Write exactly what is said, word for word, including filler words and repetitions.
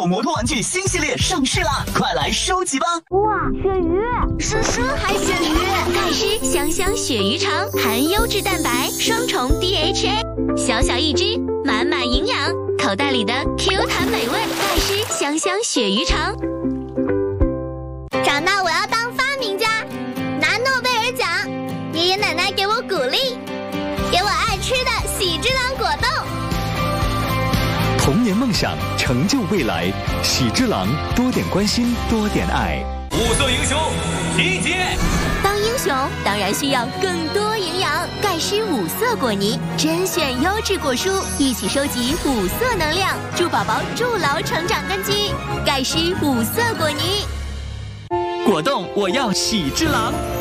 手摩托玩具新系列上市啦，快来收集吧！ 哇，鳕鱼，诗诗还鳕鱼， 盖诗香香鳕鱼肠，含优质蛋白，双重 D H A， 小小一只，满满营养，口袋里的 Q 弹美味。盖诗香香鳕鱼肠。 长大我要当发明家，拿诺贝尔奖。爷爷奶奶给我鼓励，给我爱吃的喜之郎果冻。 童年梦想，成就未来。喜之郎，多点关心，多点爱。 五色英雄，集结！ 当英雄当然需要更多营养。盖诗五色果泥，甄选优质果蔬，一起收集五色能量，助宝宝筑牢成长根基。盖诗五色果泥。 果冻，我要喜之郎。